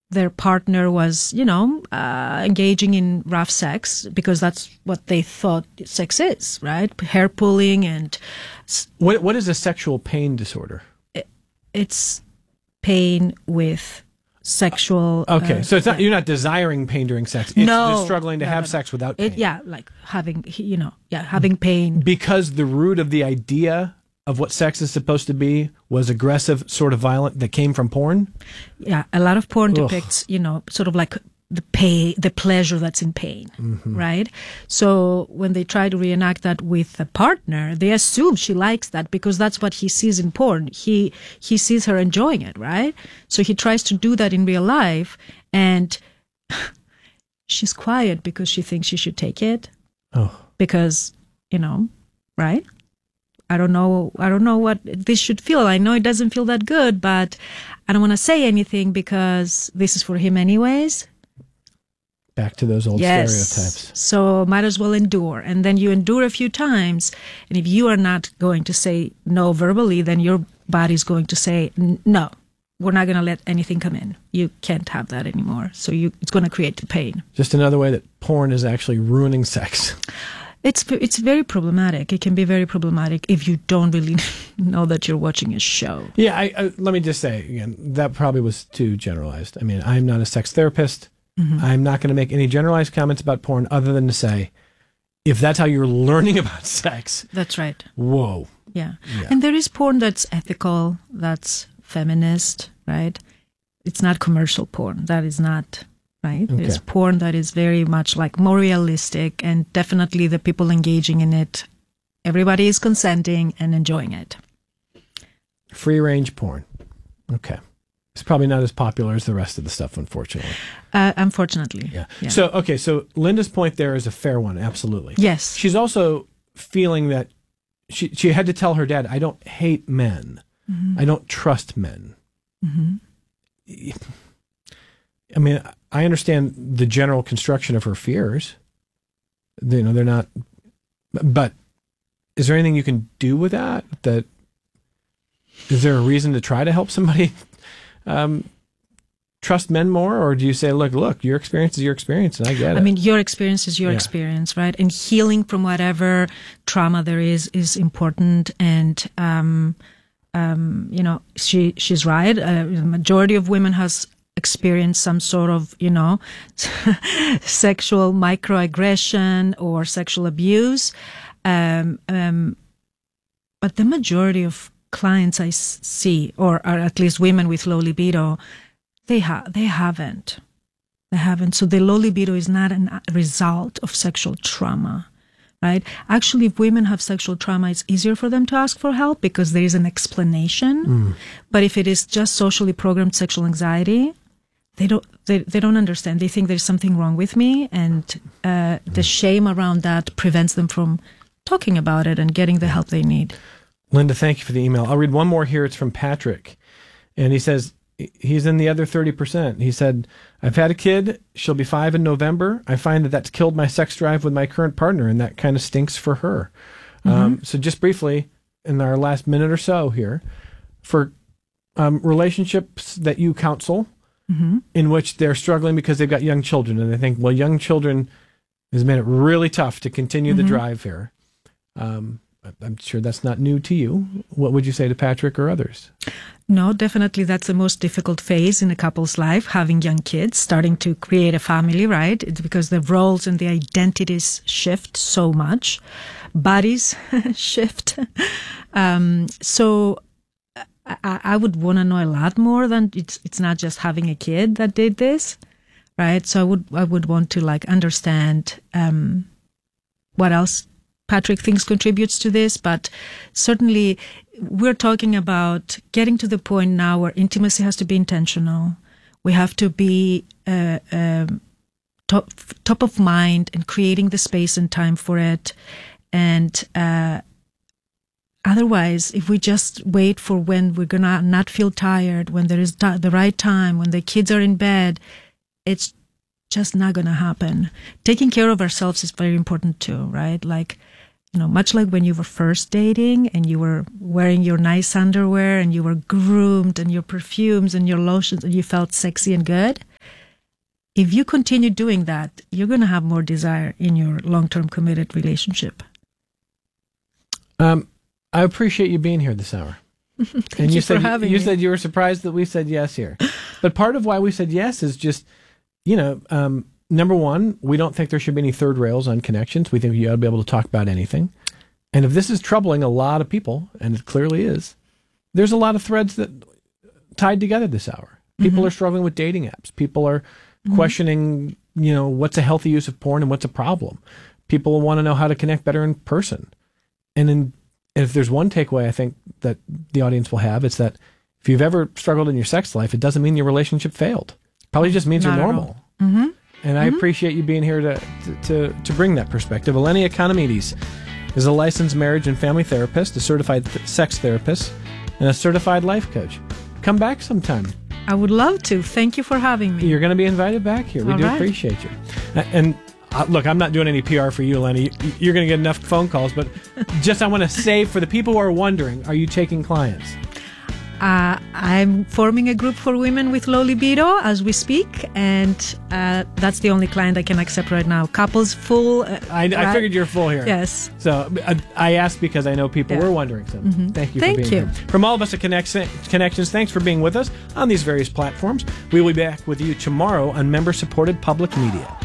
their partner was, engaging in rough sex because that's what they thought sex is, right? Hair pulling and... What is a sexual pain disorder? It's pain with sexual... Okay, so it's not you're not desiring pain during sex. It's just struggling to have sex without pain. Like having, having pain. Because the root of the idea of what sex is supposed to be was aggressive, sort of violent, that came from porn? Yeah, a lot of porn depicts, sort of like the pleasure that's in pain, right? So when they try to reenact that with a partner, they assume she likes that because that's what he sees in porn. He sees her enjoying it, right? So he tries to do that in real life, and she's quiet because she thinks she should take it. Oh. Because, right? I don't know what this should feel. I know it doesn't feel that good, but I don't want to say anything because this is for him anyways. Back to those old stereotypes. So might as well endure. And then you endure a few times. And if you are not going to say no verbally, then your body's going to say, no, we're not going to let anything come in. You can't have that anymore. So it's going to create the pain. Just another way that porn is actually ruining sex. It's very problematic. It can be very problematic if you don't really know that you're watching a show. Yeah, I let me just say again, that probably was too generalized. I mean, I'm not a sex therapist. I'm not going to make any generalized comments about porn other than to say, if that's how you're learning about sex. That's right. Whoa. Yeah. And there is porn that's ethical, that's feminist, right? It's not commercial porn. That is not... Right? Okay. There's porn that is very much like more realistic, and definitely the people engaging in it, everybody is consenting and enjoying it. Free range porn. Okay. It's probably not as popular as the rest of the stuff, unfortunately. Unfortunately. Yeah. So Linda's point there is a fair one. Absolutely. Yes. She's also feeling that she had to tell her dad, I don't hate men. I don't trust men. I mean, I understand the general construction of her fears. They're not. But is there anything you can do with that? Is there a reason to try to help somebody trust men more, or do you say, look, your experience is your experience, and I get it? I mean, your experience is your experience, right? And healing from whatever trauma there is important. And she's right. The majority of women has experience some sort of, sexual microaggression or sexual abuse. But the majority of clients I see, or at least women with low libido, they haven't. So the low libido is not a result of sexual trauma, right? Actually, if women have sexual trauma, it's easier for them to ask for help because there is an explanation. But if it is just socially programmed sexual anxiety, they don't understand. They think there's something wrong with me, and the shame around that prevents them from talking about it and getting the help they need. Linda, thank you for the email. I'll read one more here. It's from Patrick, and he says he's in the other 30%. He said, I've had a kid. She'll be 5 in November. I find that's killed my sex drive with my current partner, and that kind of stinks for her. So just briefly, in our last minute or so here, for relationships that you counsel, in which they're struggling because they've got young children, and they think, well, young children has made it really tough to continue the drive here. I'm sure that's not new to you. What would you say to Patrick or others? No, definitely that's the most difficult phase in a couple's life, having young kids, starting to create a family, right? It's because the roles and the identities shift so much. Bodies shift. So I would want to know a lot more than it's not just having a kid that did this, right? So I would want to understand what else Patrick thinks contributes to this, but certainly we're talking about getting to the point now where intimacy has to be intentional. We have to be top of mind and creating the space and time for it. And otherwise, if we just wait for when we're going to not feel tired, when there is the right time, when the kids are in bed, it's just not going to happen. Taking care of ourselves is very important too, right? Much like when you were first dating and you were wearing your nice underwear and you were groomed and your perfumes and your lotions and you felt sexy and good, if you continue doing that, you're going to have more desire in your long-term committed relationship. I appreciate you being here this hour. Thank you for having me. You said you were surprised that we said yes here. But part of why we said yes is just, number one, we don't think there should be any third rails on connections. We think you ought to be able to talk about anything. And if this is troubling a lot of people, and it clearly is, there's a lot of threads that tied together this hour. People are struggling with dating apps. People are questioning, what's a healthy use of porn and what's a problem. People want to know how to connect better in person. And if there's one takeaway I think that the audience will have, it's that if you've ever struggled in your sex life, it doesn't mean your relationship failed. It probably just means you're normal. And I appreciate you being here to bring that perspective. Eleni Economides is a licensed marriage and family therapist, a certified sex therapist, and a certified life coach. Come back sometime. I would love to. Thank you for having me. You're going to be invited back here. We do appreciate you. And look, I'm not doing any PR for you, Eleni. You're going to get enough phone calls, but just I want to say for the people who are wondering, are you taking clients? I'm forming a group for women with low libido as we speak, and that's the only client I can accept right now. Couples full. I figured you're full here. Yes. So I asked because I know people were wondering. So thank you for being here. From all of us at Connections, thanks for being with us on these various platforms. We will be back with you tomorrow on member-supported public media.